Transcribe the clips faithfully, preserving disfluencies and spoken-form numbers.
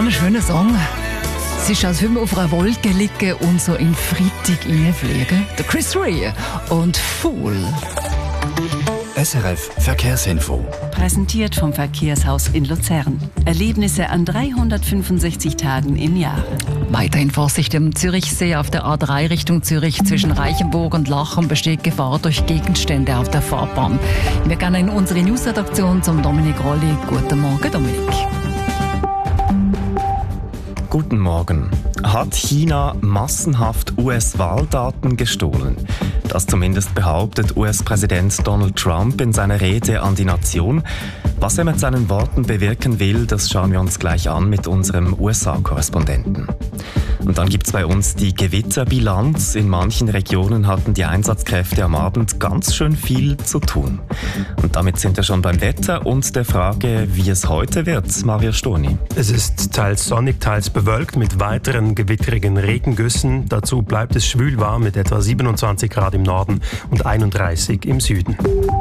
ein schöner Song. Es ist, als würden wir auf einer Wolke liegen und so in Freitag hineinfliegen. Der Chris Rea und Fool. S R F Verkehrsinfo. Präsentiert vom Verkehrshaus in Luzern. Erlebnisse an dreihundertfünfundsechzig Tagen im Jahr. Weiterhin Vorsicht im Zürichsee auf der A drei Richtung Zürich. Zwischen Reichenburg und Lachen besteht Gefahr durch Gegenstände auf der Fahrbahn. Wir gehen in unsere Newsredaktion zum Dominik Rolli. Guten Morgen, Dominik. Guten Morgen. Hat China massenhaft U S-Wahldaten gestohlen? Das zumindest behauptet U S-Präsident Donald Trump in seiner Rede an die Nation. Was er mit seinen Worten bewirken will, das schauen wir uns gleich an mit unserem U S A-Korrespondenten. Und dann gibt's bei uns die Gewitterbilanz. In manchen Regionen hatten die Einsatzkräfte am Abend ganz schön viel zu tun. Und damit sind wir schon beim Wetter und der Frage, wie es heute wird. Mario Sturni. Es ist teils sonnig, teils bewölkt mit weiteren gewitterigen Regengüssen. Dazu bleibt es schwül warm mit etwa siebenundzwanzig Grad im Norden und einunddreißig im Süden.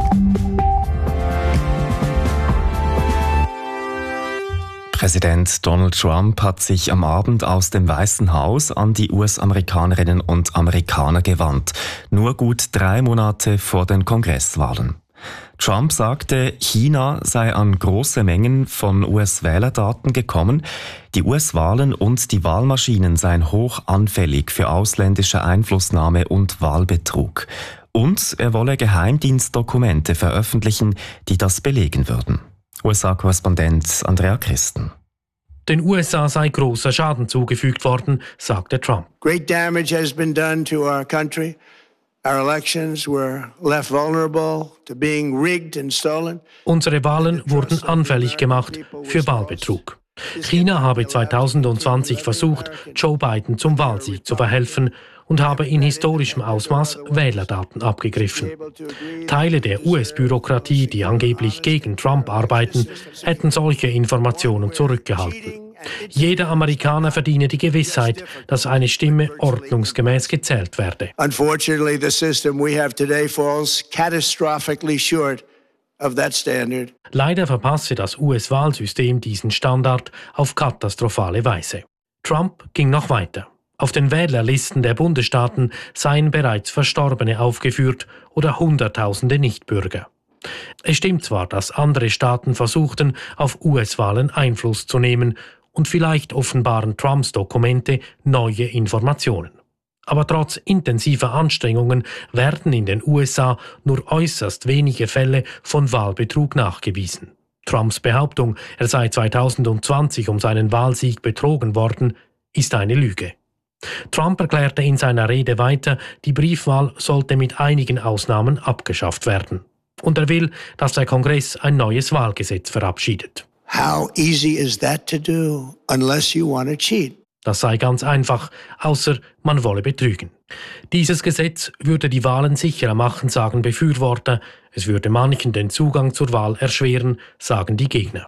Präsident Donald Trump hat sich am Abend aus dem Weißen Haus an die U S-Amerikanerinnen und Amerikaner gewandt, nur gut drei Monate vor den Kongresswahlen. Trump sagte, China sei an große Mengen von U S-Wählerdaten gekommen, die U S-Wahlen und die Wahlmaschinen seien hoch anfällig für ausländische Einflussnahme und Wahlbetrug. Und er wolle Geheimdienstdokumente veröffentlichen, die das belegen würden. U S A-Korrespondent Andrea Christen. Den U S A sei großer Schaden zugefügt worden, sagte Trump. Great damage has been done to our country. Our elections were left vulnerable to being rigged and stolen. Unsere Wahlen wurden anfällig gemacht für Wahlbetrug. China habe zweitausendzwanzig versucht, Joe Biden zum Wahlsieg zu verhelfen und habe in historischem Ausmaß Wählerdaten abgegriffen. Teile der U S-Bürokratie, die angeblich gegen Trump arbeiten, hätten solche Informationen zurückgehalten. Jeder Amerikaner verdiene die Gewissheit, dass eine Stimme ordnungsgemäß gezählt werde. Unfortunately, the system we have today falls catastrophically short of that standard. Leider verpasse das U S-Wahlsystem diesen Standard auf katastrophale Weise. Trump ging noch weiter. Auf den Wählerlisten der Bundesstaaten seien bereits Verstorbene aufgeführt oder Hunderttausende Nichtbürger. Es stimmt zwar, dass andere Staaten versuchten, auf U S-Wahlen Einfluss zu nehmen und vielleicht offenbaren Trumps Dokumente neue Informationen. Aber trotz intensiver Anstrengungen werden in den U S A nur äußerst wenige Fälle von Wahlbetrug nachgewiesen. Trumps Behauptung, er sei zweitausendzwanzig um seinen Wahlsieg betrogen worden, ist eine Lüge. Trump erklärte in seiner Rede weiter, die Briefwahl sollte mit einigen Ausnahmen abgeschafft werden. Und er will, dass der Kongress ein neues Wahlgesetz verabschiedet. How easy is that to do unless you want to cheat? Das sei ganz einfach, außer man wolle betrügen. Dieses Gesetz würde die Wahlen sicherer machen, sagen Befürworter. Es würde manchen den Zugang zur Wahl erschweren, sagen die Gegner.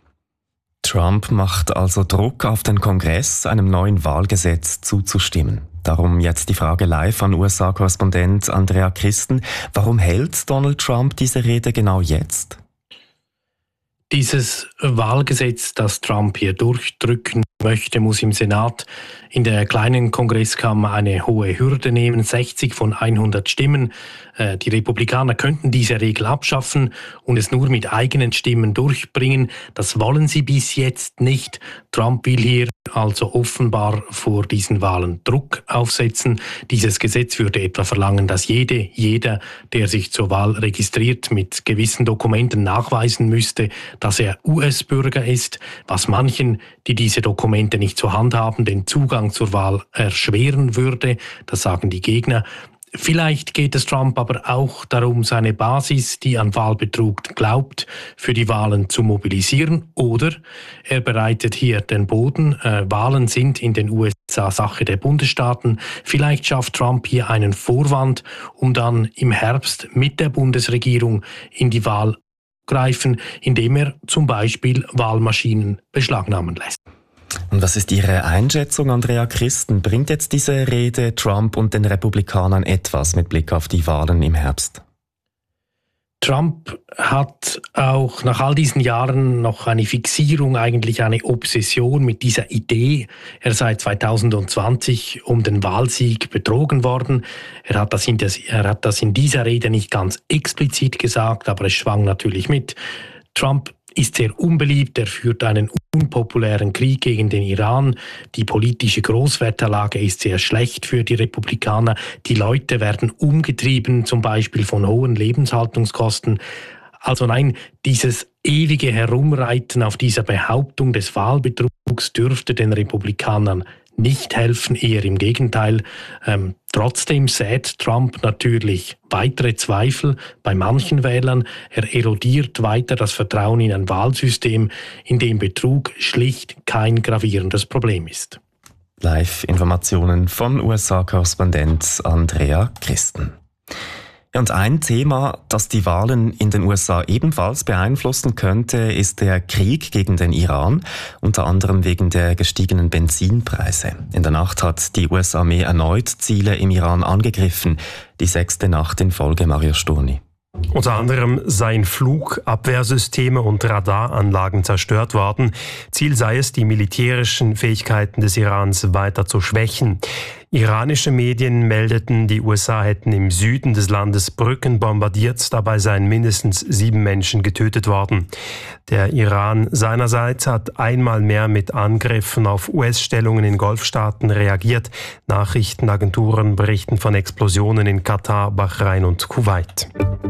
Trump macht also Druck auf den Kongress, einem neuen Wahlgesetz zuzustimmen. Darum jetzt die Frage live an U S A-Korrespondent Andrea Christen. Warum hält Donald Trump diese Rede genau jetzt? Dieses Wahlgesetz, das Trump hier durchdrücken möchte, muss im Senat in der kleinen Kongresskammer eine hohe Hürde nehmen, sechzig von hundert Stimmen. Die Republikaner könnten diese Regel abschaffen und es nur mit eigenen Stimmen durchbringen. Das wollen sie bis jetzt nicht. Trump will hier also offenbar vor diesen Wahlen Druck aufsetzen. Dieses Gesetz würde etwa verlangen, dass jede, jeder, der sich zur Wahl registriert, mit gewissen Dokumenten nachweisen müsste, dass er U S-Bürger ist, was manchen, die diese Dokumente nicht zur Hand haben, den Zugang zur Wahl erschweren würde. Das sagen die Gegner. Vielleicht geht es Trump aber auch darum, seine Basis, die an Wahlbetrug glaubt, für die Wahlen zu mobilisieren. Oder er bereitet hier den Boden. Äh, Wahlen sind in den U S A Sache der Bundesstaaten. Vielleicht schafft Trump hier einen Vorwand, um dann im Herbst mit der Bundesregierung in die Wahl zu greifen, indem er zum Beispiel Wahlmaschinen beschlagnahmen lässt. Und was ist Ihre Einschätzung, Andrea Christen? Bringt jetzt diese Rede Trump und den Republikanern etwas mit Blick auf die Wahlen im Herbst? Trump hat auch nach all diesen Jahren noch eine Fixierung, eigentlich eine Obsession mit dieser Idee. Er sei zwanzig zwanzig um den Wahlsieg betrogen worden. Er hat das in, des, er hat das in dieser Rede nicht ganz explizit gesagt, aber es schwang natürlich mit. Trump ist sehr unbeliebt, er führt einen unpopulären Krieg gegen den Iran. Die politische Großwetterlage ist sehr schlecht für die Republikaner. Die Leute werden umgetrieben, zum Beispiel von hohen Lebenshaltungskosten. Also nein, dieses ewige Herumreiten auf dieser Behauptung des Wahlbetrugs dürfte den Republikanern nicht helfen, eher im Gegenteil. Ähm, trotzdem sät Trump natürlich weitere Zweifel bei manchen Wählern. Er erodiert weiter das Vertrauen in ein Wahlsystem, in dem Betrug schlicht kein gravierendes Problem ist. Live-Informationen von U S A-Korrespondent Andrea Christen. Und ein Thema, das die Wahlen in den U S A ebenfalls beeinflussen könnte, ist der Krieg gegen den Iran, unter anderem wegen der gestiegenen Benzinpreise. In der Nacht hat die U S-Armee erneut Ziele im Iran angegriffen, die sechste Nacht in Folge. Mario Sturni. Unter anderem seien Flugabwehrsysteme und Radaranlagen zerstört worden. Ziel sei es, die militärischen Fähigkeiten des Irans weiter zu schwächen. Iranische Medien meldeten, die U S A hätten im Süden des Landes Brücken bombardiert. Dabei seien mindestens sieben Menschen getötet worden. Der Iran seinerseits hat einmal mehr mit Angriffen auf U S-Stellungen in Golfstaaten reagiert. Nachrichtenagenturen berichten von Explosionen in Katar, Bahrain und Kuwait.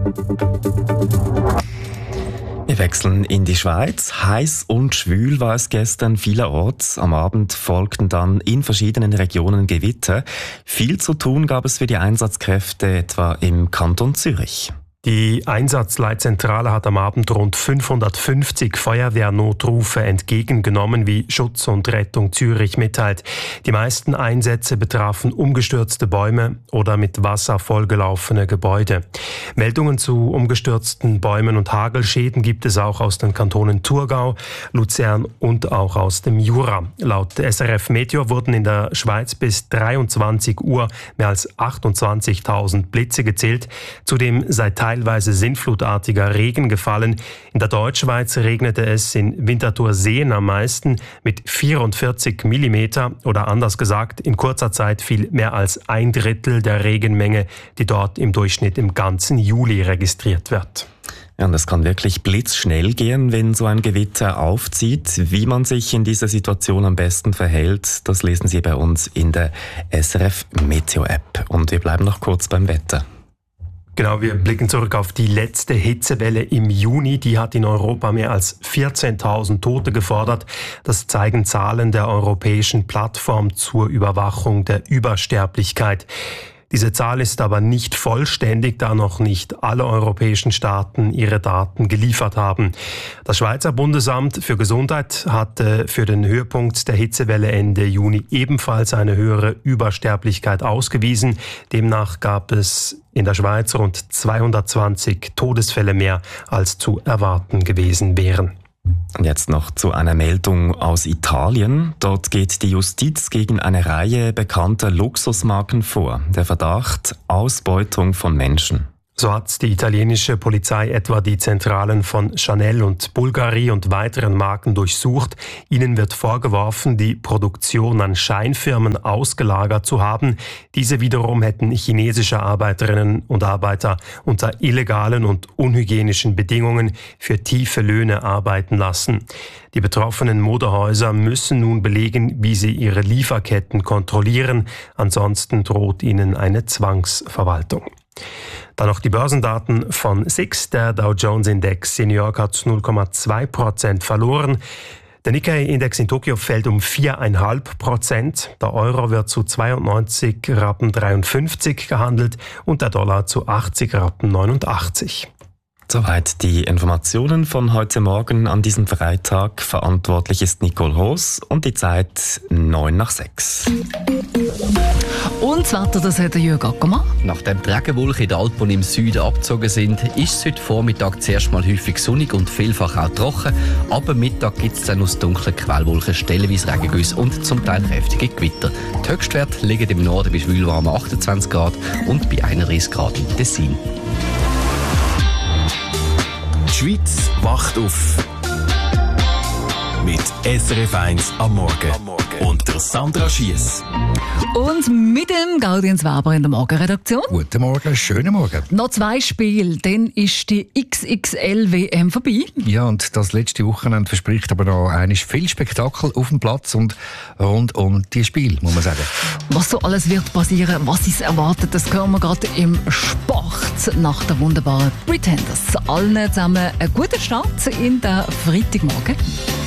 Wir wechseln in die Schweiz. Heiß und schwül war es gestern vielerorts. Am Abend folgten dann in verschiedenen Regionen Gewitter. Viel zu tun gab es für die Einsatzkräfte, etwa im Kanton Zürich. Die Einsatzleitzentrale hat am Abend rund fünfhundertfünfzig Feuerwehrnotrufe entgegengenommen, wie Schutz und Rettung Zürich mitteilt. Die meisten Einsätze betrafen umgestürzte Bäume oder mit Wasser vollgelaufene Gebäude. Meldungen zu umgestürzten Bäumen und Hagelschäden gibt es auch aus den Kantonen Thurgau, Luzern und auch aus dem Jura. Laut S R F Meteo wurden in der Schweiz bis dreiundzwanzig Uhr mehr als achtundzwanzigtausend Blitze gezählt. Zudem sei teilweise sintflutartiger Regen gefallen. In der Deutschschweiz regnete es in Winterthur-Seen am meisten mit vierundvierzig Millimeter oder anders gesagt, in kurzer Zeit fiel mehr als ein Drittel der Regenmenge, die dort im Durchschnitt im ganzen Juli registriert wird. Ja, und es kann wirklich blitzschnell gehen, wenn so ein Gewitter aufzieht. Wie man sich in dieser Situation am besten verhält, das lesen Sie bei uns in der S R F Meteo App. Und wir bleiben noch kurz beim Wetter. Genau, wir blicken zurück auf die letzte Hitzewelle im Juni. Die hat in Europa mehr als vierzehntausend Tote gefordert. Das zeigen Zahlen der Europäischen Plattform zur Überwachung der Übersterblichkeit. Diese Zahl ist aber nicht vollständig, da noch nicht alle europäischen Staaten ihre Daten geliefert haben. Das Schweizer Bundesamt für Gesundheit hat für den Höhepunkt der Hitzewelle Ende Juni ebenfalls eine höhere Übersterblichkeit ausgewiesen. Demnach gab es in der Schweiz rund zweihundertzwanzig Todesfälle mehr, als zu erwarten gewesen wären. Und jetzt noch zu einer Meldung aus Italien. Dort geht die Justiz gegen eine Reihe bekannter Luxusmarken vor. Der Verdacht: Ausbeutung von Menschen. So hat die italienische Polizei etwa die Zentralen von Chanel und Bulgari und weiteren Marken durchsucht. Ihnen wird vorgeworfen, die Produktion an Scheinfirmen ausgelagert zu haben. Diese wiederum hätten chinesische Arbeiterinnen und Arbeiter unter illegalen und unhygienischen Bedingungen für tiefe Löhne arbeiten lassen. Die betroffenen Modehäuser müssen nun belegen, wie sie ihre Lieferketten kontrollieren. Ansonsten droht ihnen eine Zwangsverwaltung. Dann noch die Börsendaten von S I X. Der Dow Jones Index in New York hat null Komma zwei Prozent verloren. Der Nikkei-Index in Tokio fällt um vier Komma fünf Prozent. Der Euro wird zu zweiundneunzig Rappen dreiundfünfzig gehandelt und der Dollar zu achtzig Rappen neunundachtzig. Soweit die Informationen von heute Morgen an diesem Freitag. Verantwortlich ist Nicole Hoos und die Zeit neun nach sechs. Und das Wetter, das hat Jürg Ackermann. Nachdem die Regenwolken in den Alpen und im Süden abgezogen sind, ist es heute Vormittag zuerst mal häufig sonnig und vielfach auch trocken. Ab Mittag gibt es dann aus dunklen Quellwolken stellenweise Regengüsse und zum Teil kräftige Gewitter. Die Höchstwerte liegen im Norden bei schwülwarmen achtundzwanzig Grad und bei einunddreißig Grad im Tessin. Schweiz wacht auf. Mit S R F eins am Morgen. Und der Sandra Schiess. Und mit dem Gaudiens Weber in der Morgenredaktion. Guten Morgen, schönen Morgen. Noch zwei Spiele, dann ist die X X L W M vorbei. Ja, und das letzte Wochenende verspricht aber noch einmal viel Spektakel auf dem Platz und rund um die Spiele, muss man sagen. Was so alles wird passieren, was uns erwartet, das hören wir gerade im Sport nach der wunderbaren Pretenders. Allen zusammen einen guten Start in den Freitagmorgen.